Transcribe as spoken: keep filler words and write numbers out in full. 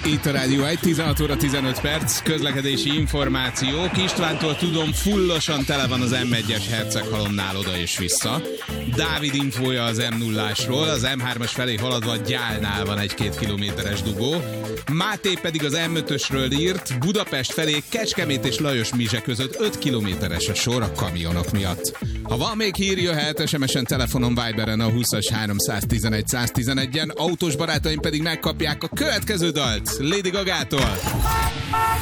Itt a Rádió egy, tizenhat óra tizenöt perc, közlekedési információk. Istvántól tudom, fullosan tele van az em egyes Herceghalomnál oda és vissza. Dávid infója az em nullásról, az em hármas felé haladva Gyálnál van egy-két kilométeres dugó. Máté pedig az em ötösről írt, Budapest felé Kecskemét és Lajos Mizse között öt kilométeres a sor a kamionok miatt. Ha van még hír, jöhet es em es-en, telefonon, Viberen a húszas háromszáztizenegy száztizenegyen, autós barátaim pedig megkapják a következő dalt Lady Gagától.